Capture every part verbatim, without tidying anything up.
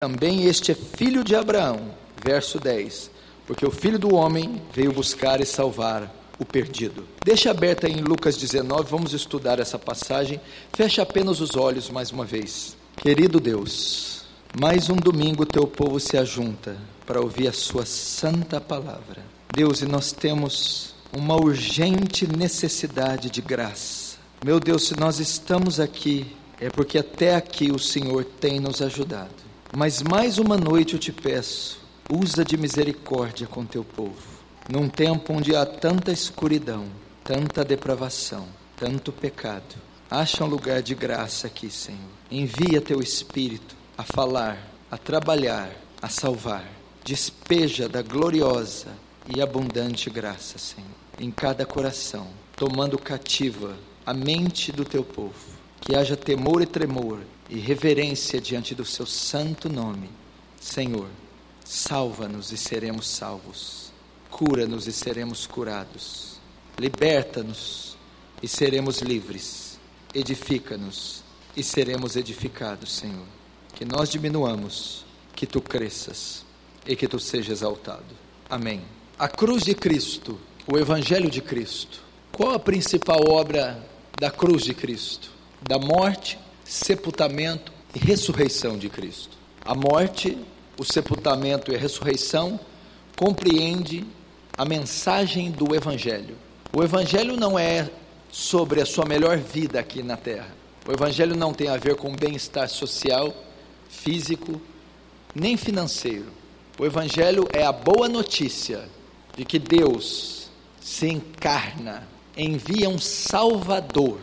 Também este é filho de Abraão, verso dez, porque o Filho do Homem veio buscar e salvar o perdido. Deixa aberta em Lucas dezenove, vamos estudar essa passagem. Fecha apenas os olhos mais uma vez. Querido Deus, mais um domingo teu povo se ajunta para ouvir a sua santa palavra. Deus, e nós temos uma urgente necessidade de graça. Meu Deus, se nós estamos aqui, é porque até aqui o Senhor tem nos ajudado. Mas mais uma noite eu te peço, usa de misericórdia com teu povo. Num tempo onde há tanta escuridão, tanta depravação, tanto pecado, acha um lugar de graça aqui, Senhor. Envia teu Espírito a falar, a trabalhar, a salvar. Despeja da gloriosa e abundante graça, Senhor, em cada coração, tomando cativa a mente do teu povo. Que haja temor e tremor e reverência diante do seu santo nome. Senhor, salva-nos e seremos salvos. Cura-nos e seremos curados. Liberta-nos e seremos livres. Edifica-nos e seremos edificados, Senhor. Que nós diminuamos, que tu cresças e que tu seja exaltado. Amém. A cruz de Cristo, o Evangelho de Cristo. Qual a principal obra da cruz de Cristo? Da morte, sepultamento e ressurreição de Cristo. A morte, o sepultamento e a ressurreição compreende a mensagem do Evangelho. O Evangelho não é sobre a sua melhor vida aqui na terra. O Evangelho não tem a ver com bem-estar social, físico, nem financeiro. O Evangelho é a boa notícia de que Deus se encarna, envia um Salvador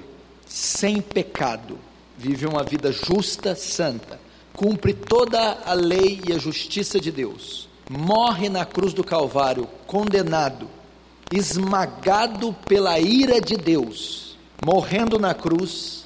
sem pecado, vive uma vida justa, santa, cumpre toda a lei e a justiça de Deus, morre na cruz do Calvário, condenado, esmagado pela ira de Deus, morrendo na cruz,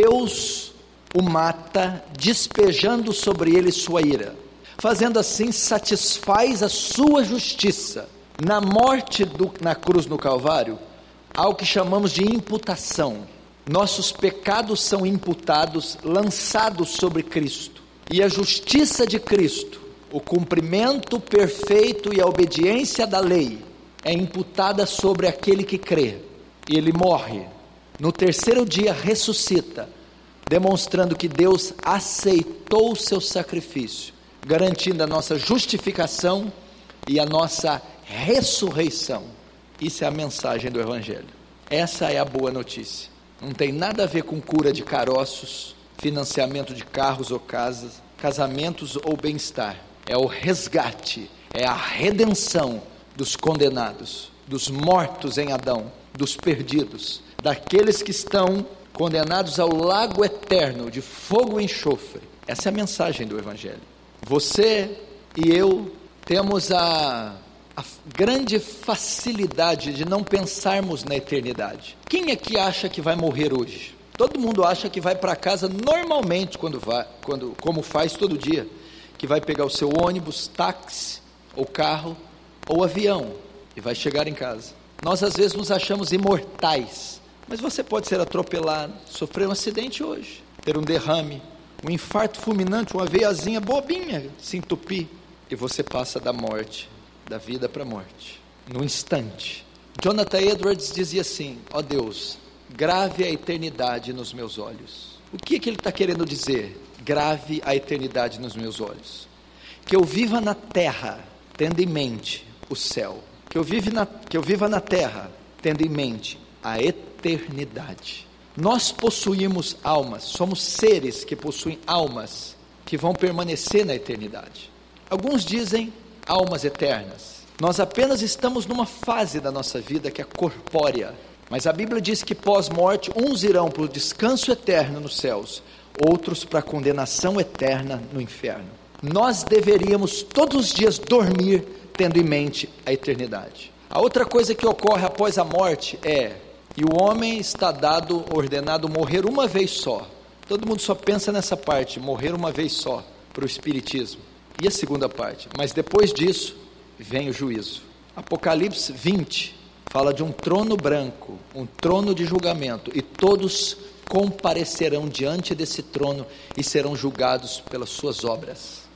Deus o mata, despejando sobre ele sua ira, fazendo assim, satisfaz a sua justiça. Na morte do, na cruz no Calvário, há o que chamamos de imputação. Nossos pecados são imputados, lançados sobre Cristo, e a justiça de Cristo, o cumprimento perfeito e a obediência da lei, é imputada sobre aquele que crê. Ele morre, no terceiro dia ressuscita, demonstrando que Deus aceitou o seu sacrifício, garantindo a nossa justificação e a nossa ressurreição. Isso é a mensagem do Evangelho. Essa é a boa notícia. Não tem nada a ver com cura de caroços, financiamento de carros ou casas, casamentos ou bem-estar. É o resgate, é a redenção dos condenados, dos mortos em Adão, dos perdidos, daqueles que estão condenados ao lago eterno de fogo e enxofre. Essa é a mensagem do Evangelho. Você e eu temos a... a grande facilidade de não pensarmos na eternidade. Quem é que acha que vai morrer hoje? Todo mundo acha que vai para casa normalmente, quando vai, quando, como faz todo dia, que vai pegar o seu ônibus, táxi, ou carro, ou avião, e vai chegar em casa. Nós às vezes nos achamos imortais, mas você pode ser atropelado, sofrer um acidente hoje, ter um derrame, um infarto fulminante, uma veiazinha bobinha, se entupir, e você passa da morte, da vida para a morte, num instante. Jonathan Edwards dizia assim: ó Deus, grave a eternidade nos meus olhos. O que, que ele está querendo dizer? Grave a eternidade nos meus olhos. Que eu viva na terra, tendo em mente o céu. Que eu, vive na, que eu viva na terra, tendo em mente a eternidade. Nós possuímos almas, somos seres que possuem almas, que vão permanecer na eternidade. Alguns dizem almas eternas. Nós apenas estamos numa fase da nossa vida que é corpórea, mas a Bíblia diz que pós-morte uns irão para o descanso eterno nos céus, outros para a condenação eterna no inferno. Nós deveríamos todos os dias dormir tendo em mente a eternidade. A outra coisa que ocorre após a morte é, e o homem está dado, ordenado morrer uma vez só. Todo mundo só pensa nessa parte, morrer uma vez só, para o espiritismo. E a segunda parte, mas depois disso vem o juízo. Apocalipse vinte fala de um trono branco, um trono de julgamento, e todos comparecerão diante desse trono e serão julgados pelas suas obras.